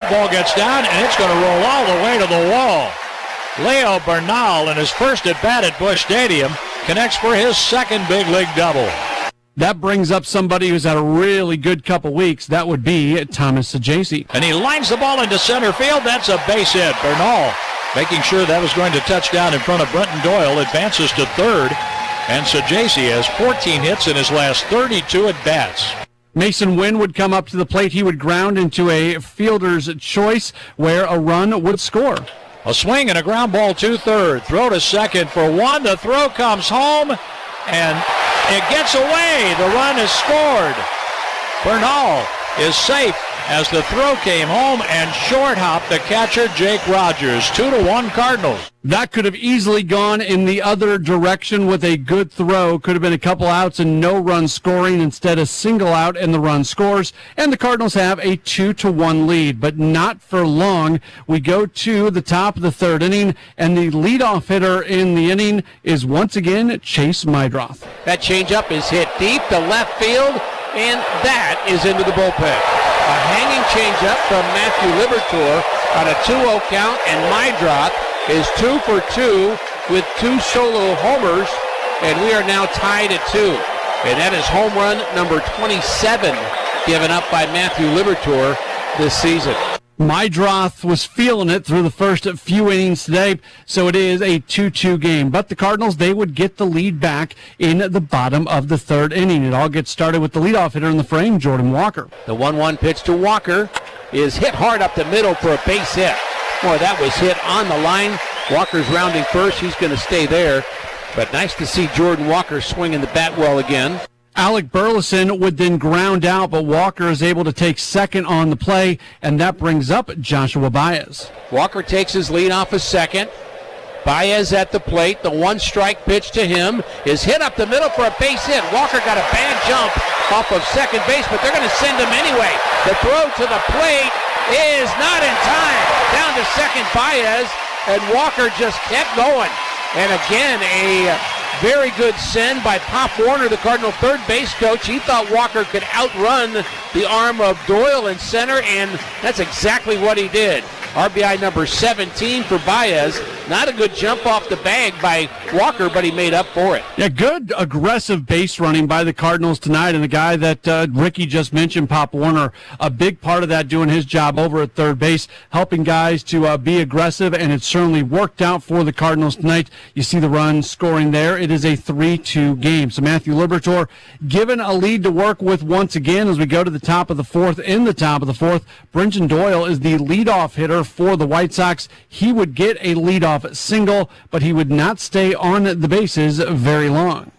ball gets down, and it's going to roll all the way to the wall. Leo Bernal, in his first at-bat at Busch Stadium, connects for his second big league double. That brings up somebody who's had a really good couple weeks. That would be Thomas Saggese. And he lines the ball into center field. That's a base hit. Bernal, making sure that was going to touch down in front of Brenton Doyle, advances to third. And Saggese has 14 hits in his last 32 at-bats. Mason Wynn would come up to the plate. He would ground into a fielder's choice where a run would score. A swing and a ground ball to third. Throw to second for one. The throw comes home, and it gets away. The run is scored. Bernal is safe as the throw came home and short hopped the catcher, Jake Rogers. 2-1 Cardinals. That could have easily gone in the other direction with a good throw. Could have been a couple outs and no run scoring. Instead, a single out and the run scores. And the Cardinals have a 2-1 lead, but not for long. We go to the top of the third inning, and the leadoff hitter in the inning is once again Chase Meidroth. That changeup is hit deep to left field, and that is into the bullpen. A hanging changeup from Matthew Liberatore on a 2-0 count, and Meidroth is 2 for 2 with 2 solo homers, and we are now tied at 2. And that is home run number 27 given up by Matthew Liberatore this season. Meidroth was feeling it through the first few innings today, so it is a 2-2 game. But the Cardinals, they would get the lead back in the bottom of the third inning. It all gets started with the leadoff hitter in the frame, Jordan Walker. The 1-1 pitch to Walker is hit hard up the middle for a base hit. Boy, that was hit on the line. Walker's rounding first. He's going to stay there. But nice to see Jordan Walker swinging the bat well again. Alec Burleson would then ground out, but Walker is able to take second on the play, and that brings up Joshua Baez. Walker takes his lead off of second. Baez at the plate. The one-strike pitch to him is hit up the middle for a base hit. Walker got a bad jump off of second base, but they're going to send him anyway. The throw to the plate is not in time. Down to second, Baez, and Walker just kept going. And again, a very good send by Pop Warner, the Cardinal third base coach. He thought Walker could outrun the arm of Doyle in center, and that's exactly what he did. RBI number 17 for Baez. Not a good jump off the bag by Walker, but he made up for it. Yeah, good aggressive base running by the Cardinals tonight, and the guy that Ricky just mentioned, Pop Warner, a big part of that, doing his job over at third base, helping guys to be aggressive, and it certainly worked out for the Cardinals tonight. You see the run scoring there. It is a 3-2 game. So Matthew Liberatore given a lead to work with once again as we go to the top of the fourth. In the top of the fourth, Brenton Doyle is the leadoff hitter for the White Sox. He would get a leadoff single, but he would not stay on the bases very long.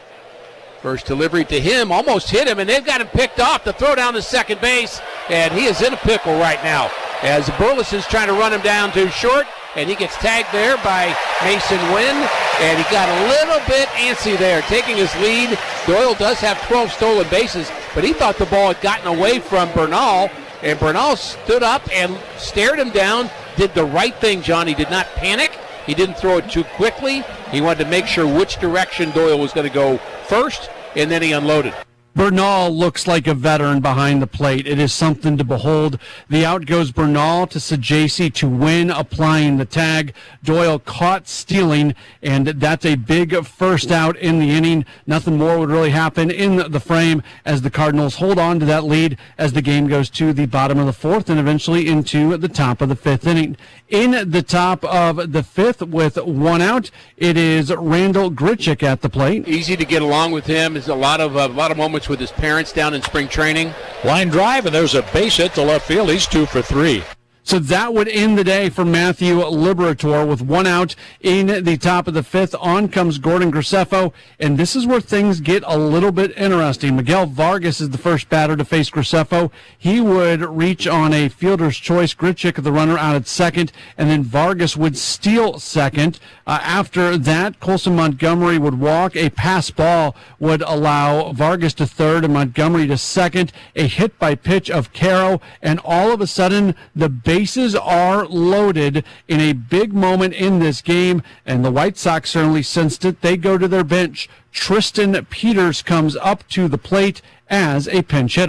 First delivery to him, almost hit him, and they've got him picked off. The throw down to second base, and he is in a pickle right now as Burleson's trying to run him down too short, and he gets tagged there by Mason Wynn, and he got a little bit antsy there, taking his lead. Doyle does have 12 stolen bases, but he thought the ball had gotten away from Bernal, and Bernal stood up and stared him down, did the right thing, John. He did not panic. He didn't throw it too quickly. He wanted to make sure which direction Doyle was going to go first, and then he unloaded. Bernal looks like a veteran behind the plate. It is something to behold. The out goes Bernal to Saggese to Win, applying the tag. Doyle caught stealing, and that's a big first out in the inning. Nothing more would really happen in the frame as the Cardinals hold on to that lead as the game goes to the bottom of the fourth and eventually into the top of the fifth inning. In the top of the fifth with one out, it is Randall Grichuk at the plate. Easy to get along with him. There's a lot of moments with his parents down in spring training. Line drive, and there's a base hit to left field. He's 2 for 3. So that would end the day for Matthew Liberatore with one out in the top of the fifth. On comes Gordon Graceffo, and this is where things get a little bit interesting. Miguel Vargas is the first batter to face Graceffo. He would reach on a fielder's choice. Grichuk, the runner, out at second, and then Vargas would steal second. After that, Colson Montgomery would walk. A pass ball would allow Vargas to third and Montgomery to second. A hit by pitch of Caro, and all of a sudden, the bases are loaded in a big moment in this game, and the White Sox certainly sensed it. They go to their bench. Tristan Peters comes up to the plate as a pinch hitter.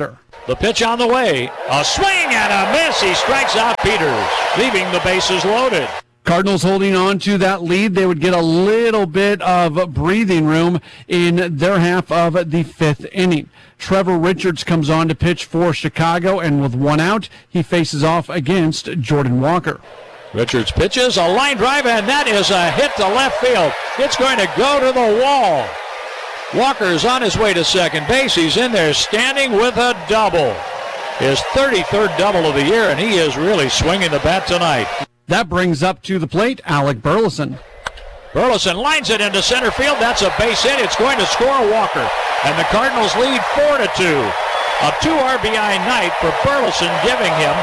The pitch on the way. A swing and a miss. He strikes out Peters, leaving the bases loaded. Cardinals holding on to that lead. They would get a little bit of breathing room in their half of the fifth inning. Trevor Richards comes on to pitch for Chicago, and with one out, he faces off against Jordan Walker. Richards pitches a line drive, and that is a hit to left field. It's going to go to the wall. Walker is on his way to second base. He's in there standing with a double. His 33rd double of the year, and he is really swinging the bat tonight. That brings up to the plate Alec Burleson. Burleson lines it into center field. That's a base hit. It's going to score Walker. And the Cardinals lead 4-2. A 2 RBI night for Burleson, giving him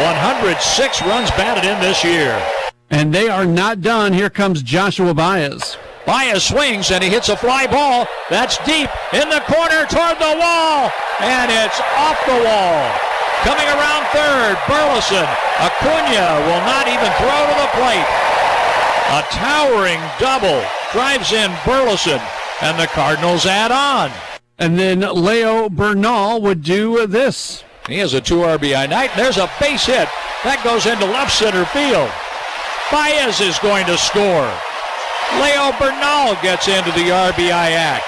106 runs batted in this year. And they are not done. Here comes Joshua Baez. Baez swings and he hits a fly ball. That's deep in the corner toward the wall. And it's off the wall. Coming around third, Burleson. Acuna will not even throw to the plate. A towering double drives in Burleson, and the Cardinals add on. And then Leo Bernal would do this. He has a 2 RBI night. There's a base hit. That goes into left center field. Baez is going to score. Leo Bernal gets into the RBI act.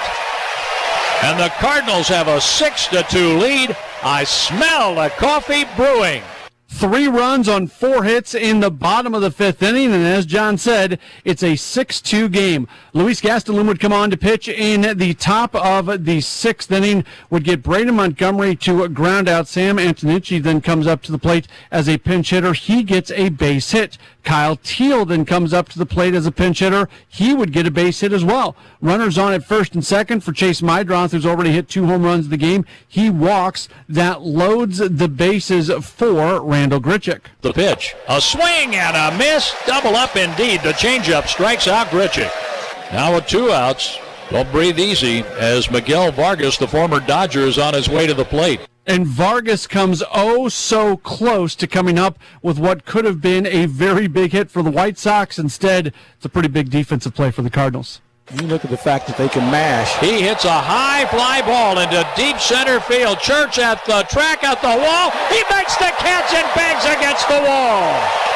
And the Cardinals have a 6-2 lead. I smell the coffee brewing. 3 runs on 4 hits in the bottom of the fifth inning, and as John said, it's a 6-2 game. Luis Gastelum would come on to pitch in the top of the sixth inning, would get Braden Montgomery to ground out. Sam Antonucci then comes up to the plate as a pinch hitter. He gets a base hit. Kyle Teal then comes up to the plate as a pinch hitter. He would get a base hit as well. Runners on at first and second for Chase Meidroth, who's already hit 2 home runs in the game. He walks. That loads the bases for Randal Grichuk. The pitch. A swing and a miss. Double up indeed. The changeup strikes out Grichuk. Now with 2 outs. Don't breathe easy as Miguel Vargas, the former Dodger, is on his way to the plate. And Vargas comes oh so close to coming up with what could have been a very big hit for the White Sox. Instead, it's a pretty big defensive play for the Cardinals. You look at the fact that they can mash. He hits a high fly ball into deep center field. Church at the track, at the wall. He makes the catch and bangs against the wall.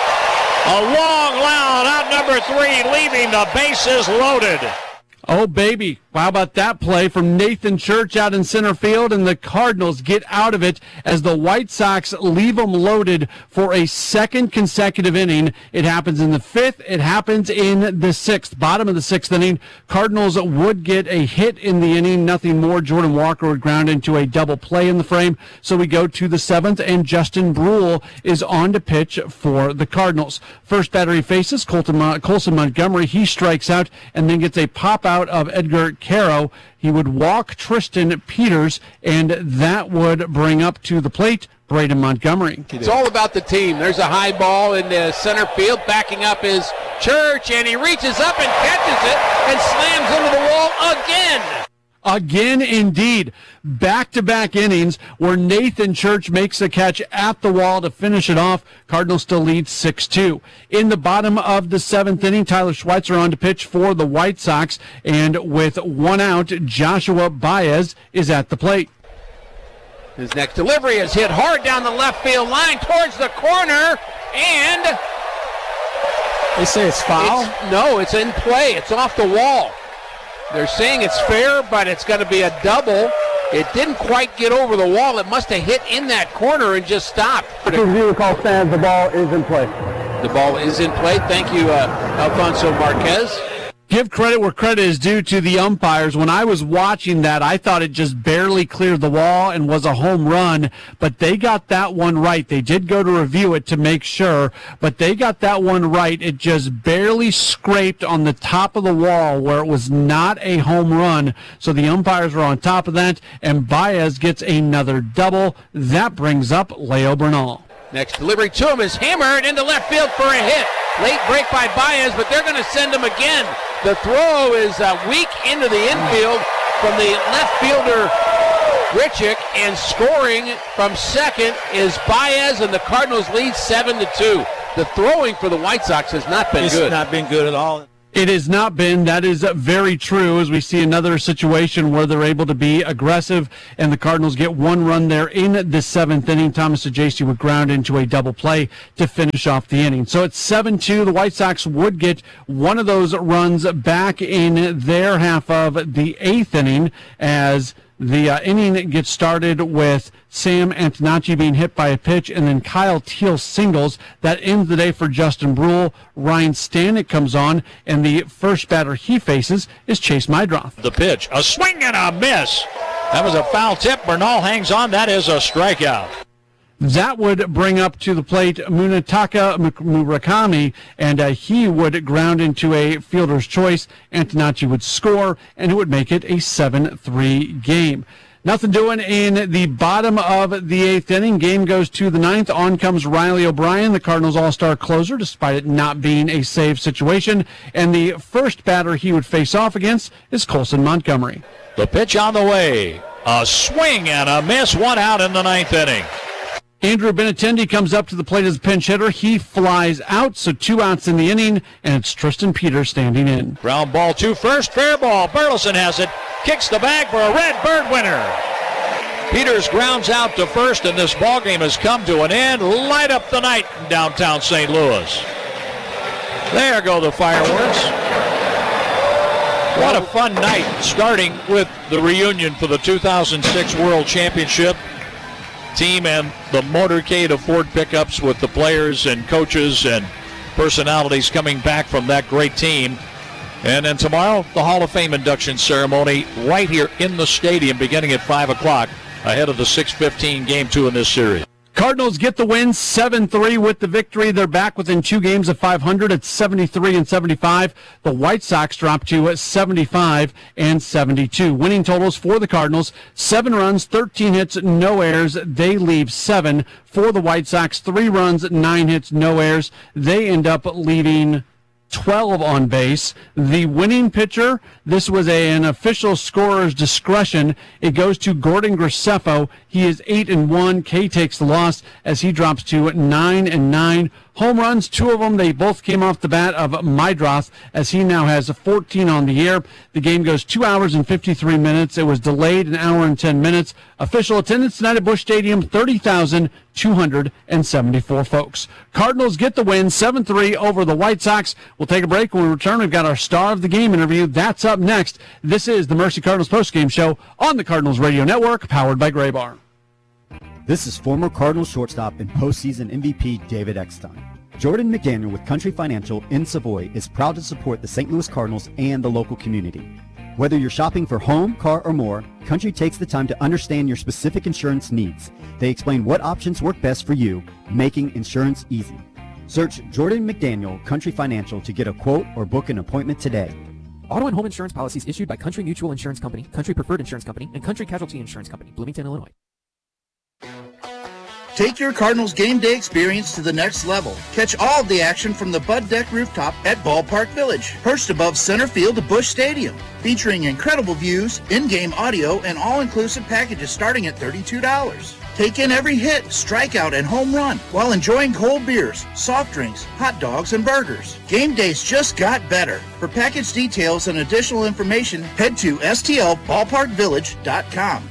A long loud out number 3, leaving the bases loaded. Oh, baby. How about that play from Nathan Church out in center field, and the Cardinals get out of it as the White Sox leave them loaded for a second consecutive inning. It happens in the fifth. It happens in the sixth. Bottom of the sixth inning, Cardinals would get a hit in the inning. Nothing more. Jordan Walker would ground into a double play in the frame. So we go to the seventh, and Justin Brule is on to pitch for the Cardinals. First batter he faces, Colson Montgomery. He strikes out and then gets a pop out of Edgar Caro. He would walk Tristan Peters, and that would bring up to the plate Braden Montgomery. It's all about the team. There's a high ball in the center field. Backing up is Church, and he reaches up and catches it and slams into the wall again. Again, indeed. Back-to-back innings where Nathan Church makes a catch at the wall to finish it off. Cardinals still lead 6-2. In the bottom of the seventh inning, Tyler Schweitzer on to pitch for the White Sox. And with 1 out, Joshua Baez is at the plate. His next delivery is hit hard down the left field line towards the corner. And they say it's foul? No, it's in play. It's off the wall. They're saying it's fair, but it's going to be a double. It didn't quite get over the wall. It must have hit in that corner and just stopped. Review call stands. The ball is in play. The ball is in play. Thank you, Alfonso Marquez. Give credit where credit is due to the umpires. When I was watching that, I thought it just barely cleared the wall and was a home run, but they got that one right. They did go to review it to make sure, but they got that one right. It just barely scraped on the top of the wall where it was not a home run. So the umpires were on top of that, and Baez gets another double. That brings up Leo Bernal. Next delivery to him is hammered into left field for a hit. Late break by Baez, but they're going to send him again. The throw is weak into the infield from the left fielder, Grichuk, and scoring from second is Baez, and the Cardinals lead 7-2. The throwing for the White Sox has not been good. It's not been good at all. It has not been. That is very true, as we see another situation where they're able to be aggressive, and the Cardinals get one run there in the 7th inning. Thomas Ajayci would ground into a double play to finish off the inning. So it's 7-2. The White Sox would get one of those runs back in their half of the 8th inning, as the inning gets started with Sam Antonacci being hit by a pitch, and then Kyle Teal singles. That ends the day for Justin Brule. Ryan Stanek comes on, and the first batter he faces is Chase Mydroth. The pitch, a swing and a miss. That was a foul tip. Bernal hangs on. That is a strikeout. That would bring up to the plate Munetaka Murakami, and he would ground into a fielder's choice. Antonacci would score, and it would make it a 7-3 game. Nothing doing in the bottom of the 8th inning. Game goes to the 9th. On comes Riley O'Brien, the Cardinals' all-star closer, despite it not being a save situation. And the first batter he would face off against is Colson Montgomery. The pitch on the way. A swing and a miss. One out in the 9th inning. Andrew Benintendi comes up to the plate as a pinch hitter. He flies out, so 2 outs in the inning, and it's Tristan Peters standing in. Ground ball to first, fair ball. Burleson has it, kicks the bag for a Red Bird winner. Peters grounds out to first, and this ball game has come to an end. Light up the night in downtown St. Louis. There go the fireworks. What a fun night, starting with the reunion for the 2006 World Championship team and the motorcade of Ford pickups with the players and coaches and personalities coming back from that great team. And then tomorrow, the Hall of Fame induction ceremony right here in the stadium beginning at 5 o'clock ahead of the 6:15 Game 2 in this series. Cardinals get the win 7-3 with the victory. They're back within 2 games of 500 at 73 and 75. The White Sox drop to 75 and 72. Winning totals for the Cardinals: 7 runs, 13 hits, no errors. They leave 7. For the White Sox, 3 runs, 9 hits, no errors. They end up leaving 12 on base. The winning pitcher, this was an official scorer's discretion. It goes to Gordon Graceffo. He is 8-1. Kay takes the loss as he drops to 9-9. Home runs, 2 of them, they both came off the bat of Mydroth, as he now has 14 on the year. The game goes 2 hours and 53 minutes. It was delayed an hour and 10 minutes. Official attendance tonight at Busch Stadium, 30,274 folks. Cardinals get the win, 7-3 over the White Sox. We'll take a break. When we return, we've got our Star of the Game interview. That's up next. This is the Mercy Cardinals postgame show on the Cardinals Radio Network, powered by Graybar. This is former Cardinals shortstop and postseason MVP David Eckstein. Jordan McDaniel with Country Financial in Savoy is proud to support the St. Louis Cardinals and the local community. Whether you're shopping for home, car, or more, Country takes the time to understand your specific insurance needs. They explain what options work best for you, making insurance easy. Search Jordan McDaniel Country Financial to get a quote or book an appointment today. Auto and home insurance policies issued by Country Mutual Insurance Company, Country Preferred Insurance Company, and Country Casualty Insurance Company, Bloomington, Illinois. Take your Cardinals game day experience to the next level. Catch all of the action from the Bud Deck rooftop at Ballpark Village, perched above center field of Busch Stadium, featuring incredible views, in-game audio, and all-inclusive packages starting at $32. Take in every hit, strikeout, and home run while enjoying cold beers, soft drinks, hot dogs, and burgers. Game days just got better. For package details and additional information, head to stlballparkvillage.com.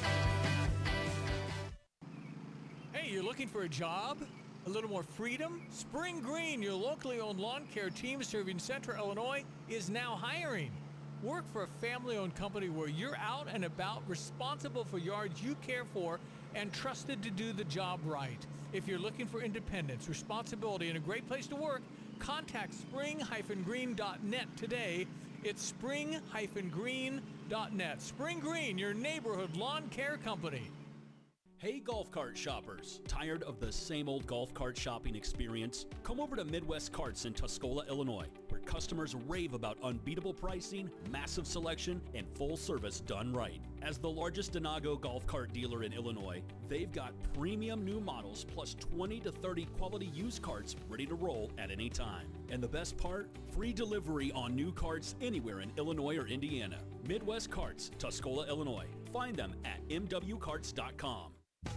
For a job, a little more freedom? Spring Green, your locally owned lawn care team serving Central Illinois, is now hiring. Work for a family-owned company where you're out and about, responsible for yards you care for, and trusted to do the job right. If you're looking for independence, responsibility, and a great place to work, contact spring-green.net today. It's spring-green.net. Spring Green, your neighborhood lawn care company. Hey golf cart shoppers, tired of the same old golf cart shopping experience? Come over to Midwest Carts in Tuscola, Illinois, where customers rave about unbeatable pricing, massive selection, and full service done right. As the largest Denago golf cart dealer in Illinois, they've got premium new models plus 20 to 30 quality used carts ready to roll at any time. And the best part? Free delivery on new carts anywhere in Illinois or Indiana. Midwest Carts, Tuscola, Illinois. Find them at mwcarts.com.